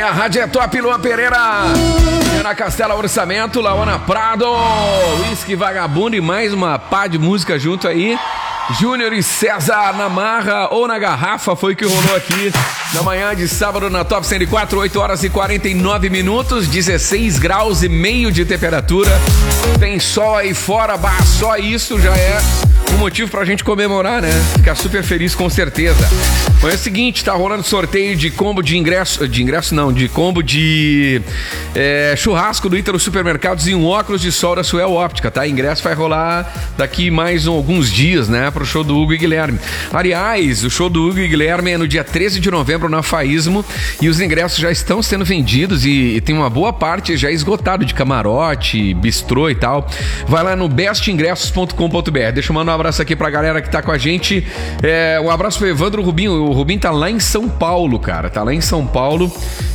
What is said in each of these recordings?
a rádio é top, Luan Pereira. Ana Castela Orçamento, Laona Prado, Whisky Vagabundo e mais uma pá de música junto aí. Júnior e César na marra ou na garrafa foi o que rolou aqui na manhã de sábado na Top 104, 8 horas e 49 minutos, 16 graus e meio de temperatura. Tem sol aí fora, bah, só isso já é um motivo pra gente comemorar, né? Ficar super feliz com certeza. Bom, é o seguinte, tá rolando sorteio de combo de combo de churrasco do Ítalo Supermercados e um óculos de sol da Suel Óptica, tá? Ingresso vai rolar daqui mais alguns dias, né? Pro show do Hugo e Guilherme. Aliás, o show do Hugo e Guilherme é no dia 13 de novembro na Faísmo e os ingressos já estão sendo vendidos e tem uma boa parte já esgotado de camarote, bistrô e tal. Vai lá no bestingressos.com.br. Deixa eu mandar um abraço aqui pra galera que tá com a gente. Um abraço pro Evandro Rubinho. O Rubinho tá lá em São Paulo, cara. Tá lá em São Paulo.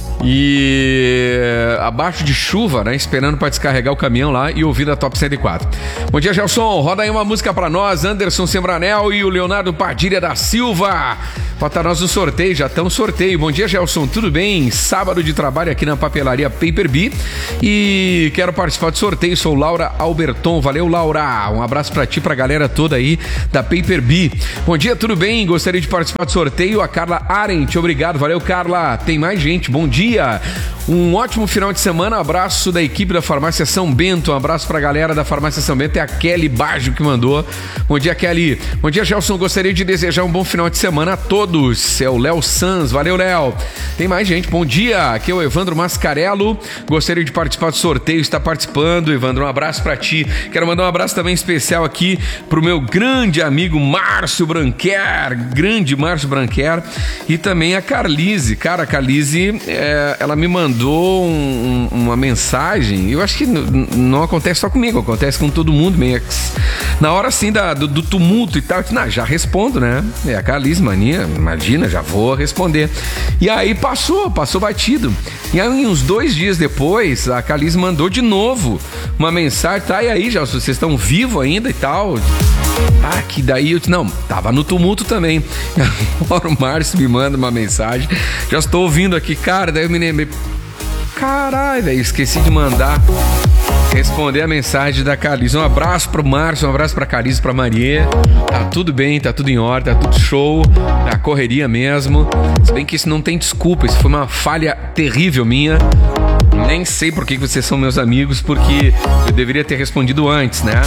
E abaixo de chuva, né? Esperando para descarregar o caminhão lá e ouvir a Top 104. Bom dia, Gelson. Roda aí uma música para nós. Anderson Sembranel e o Leonardo Padilha da Silva. Bota nós no sorteio, já estão no sorteio. Bom dia, Gelson. Tudo bem? Sábado de trabalho aqui na papelaria Paper Bee. E quero participar do sorteio. Sou Laura Alberton. Valeu, Laura. Um abraço para ti, pra galera toda aí da Paper Bee. Bom dia, tudo bem? Gostaria de participar do sorteio. A Carla Arendt. Obrigado. Valeu, Carla. Tem mais gente. Bom dia. Um ótimo final de semana, abraço da equipe da Farmácia São Bento, um abraço pra galera da Farmácia São Bento, é a Kelly Baggio que mandou. Bom dia, Kelly. Bom dia, Gelson, gostaria de desejar um bom final de semana a todos. É o Léo Sanz, valeu, Léo. Tem mais gente, bom dia, aqui é o Evandro Mascarello, gostaria de participar do sorteio, está participando, Evandro, um abraço pra ti. Quero mandar um abraço também especial aqui pro meu grande amigo Márcio Branquer, grande Márcio Branquer, e também a Carlise. Cara, a Carlise ela me mandou uma mensagem. Eu acho que não acontece só comigo, acontece com todo mundo meio. Na hora assim do tumulto e tal, eu disse, já respondo, né? É a Carlise, mania, imagina, já vou responder. E aí passou batido. E aí uns 2 dias depois, a Carlise mandou de novo uma mensagem, tá? E aí, já, vocês estão vivos ainda e tal? Que daí eu disse, não, tava no tumulto também. Agora o Márcio me manda uma mensagem, já estou ouvindo aqui, cara, daí eu me lembrei, caralho, velho, esqueci de responder a mensagem da Carlise. Um abraço pro Márcio, um abraço pra Carlise, pra Maria. Tá tudo bem, tá tudo em ordem, tá tudo show, tá correria mesmo. Se bem que isso não tem desculpa, isso foi uma falha terrível minha. Nem sei por que vocês são meus amigos, porque eu deveria ter respondido antes, né?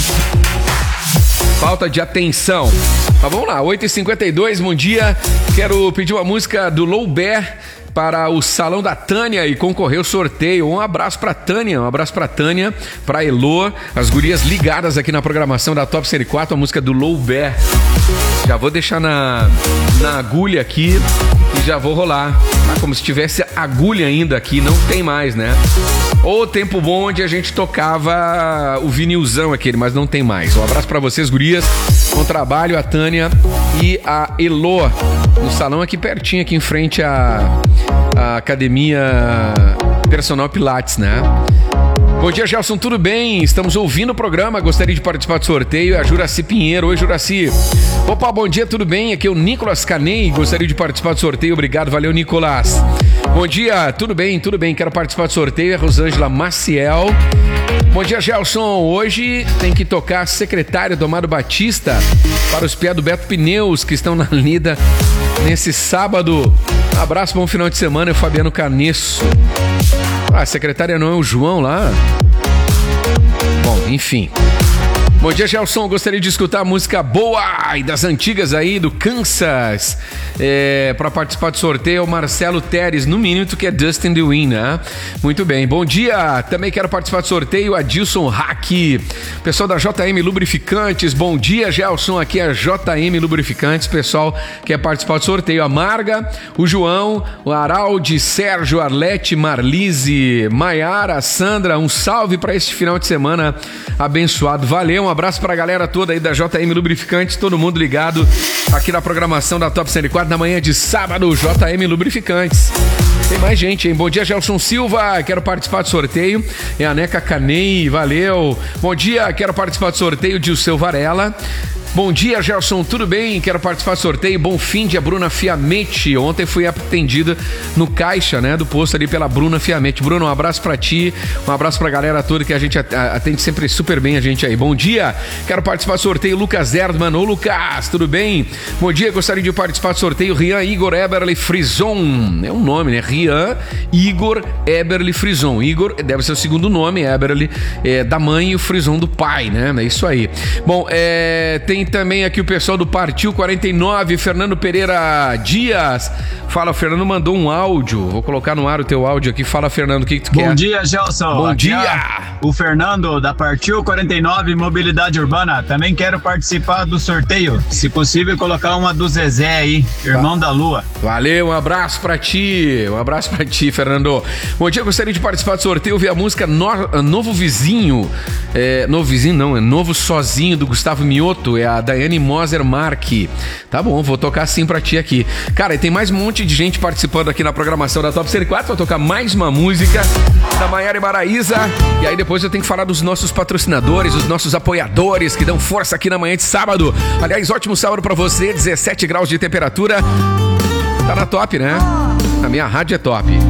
Falta de atenção. Mas vamos lá, 8h52, bom dia. Quero pedir uma música do Low Bear para o Salão da Tânia e concorrer ao sorteio. Um abraço pra Tânia, pra Elô, as gurias ligadas aqui na programação da Top 104, a música do Low Bear. Já vou deixar na agulha aqui e já vou rolar. Como se tivesse agulha ainda aqui, não tem mais, né? Ou tempo bom onde a gente tocava o vinilzão aquele, mas não tem mais. Um abraço pra vocês, gurias. Bom trabalho, a Tânia e a Elô, no salão aqui pertinho, aqui em frente à Academia Personal Pilates, né? Bom dia, Gelson, tudo bem? Estamos ouvindo o programa, gostaria de participar do sorteio. É a Juraci Pinheiro. Oi, Juraci. Opa, bom dia, tudo bem? Aqui é o Nicolas Canei, gostaria de participar do sorteio. Obrigado, valeu, Nicolas. Bom dia, tudo bem, quero participar do sorteio. É a Rosângela Maciel. Bom dia, Gelson. Hoje tem que tocar Secretário do Amado Batista para os pés do Beto Pneus que estão na lida nesse sábado. Abraço, bom final de semana. É o Fabiano Canesso. A secretária não é o João lá? Bom, enfim. Bom dia, Gelson. Gostaria de escutar a música boa e das antigas aí do Kansas. Para participar do sorteio, o Marcelo Teres, no mínimo, que é Dust in the Wind, né? Muito bem. Bom dia. Também quero participar do sorteio, Adilson Hack. Pessoal da JM Lubrificantes. Bom dia, Gelson. Aqui é a JM Lubrificantes. Pessoal quer participar do sorteio. A Marga, o João, o Araldi, Sérgio, Arlete, Marlise, Maiara, Sandra. Um salve para este final de semana abençoado. Valeu. Um abraço pra galera toda aí da JM Lubrificantes, todo mundo ligado aqui na programação da Top 104 na manhã de sábado, JM Lubrificantes. Tem mais gente, hein? Bom dia, Gelson Silva, quero participar do sorteio. É a Neca Canei, valeu. Bom dia, quero participar do sorteio de o seu Varela. Bom dia, Gelson, tudo bem? Quero participar do sorteio. Bom fim de a Bruna Fiamete. Ontem fui atendida no caixa, né, do posto ali pela Bruna Fiamete. Bruno, um abraço pra ti, um abraço pra galera toda que a gente atende sempre super bem a gente aí. Bom dia, quero participar do sorteio. Lucas Erdman. Ô, Lucas, tudo bem? Bom dia, gostaria de participar do sorteio. Rian Igor Eberle Frison. É um nome, né? Rian Igor Eberle Frison. Igor deve ser o segundo nome, Eberle da mãe e o Frison do pai, né? É isso aí. Bom, tem também aqui o pessoal do Partiu 49, Fernando Pereira Dias. Fala, Fernando mandou um áudio. Vou colocar no ar o teu áudio aqui. Fala, Fernando, o que tu quer? Bom dia, Gelson. Bom aqui dia. O Fernando da Partiu 49 Mobilidade Urbana. Também quero participar do sorteio. Se possível, colocar uma do Zezé aí, irmão da Lua. Valeu, um abraço pra ti. Um abraço pra ti, Fernando. Bom dia, gostaria de participar do sorteio. Ouvir a música Novo Vizinho. Novo Vizinho não, é Novo Sozinho, do Gustavo Mioto. É a Daiane Moser Marque. Tá bom, vou tocar sim pra ti aqui. Cara, e tem mais um monte de gente participando aqui na programação da Top 104. Vou tocar mais uma música da Maiara e Maraísa. E aí depois eu tenho que falar dos nossos patrocinadores, os nossos apoiadores que dão força aqui na manhã de sábado. Aliás, ótimo sábado pra você, 17 graus de temperatura. Tá na top, né? A minha rádio é top.